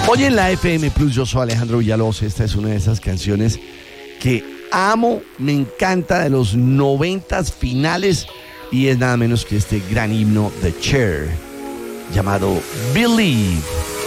Hoy en la FM Plus, yo soy Alejandro Villalobos. Esta es una de esas canciones que amo, me encanta, de los 90s finales, y es nada menos que este gran himno de Cher llamado Believe.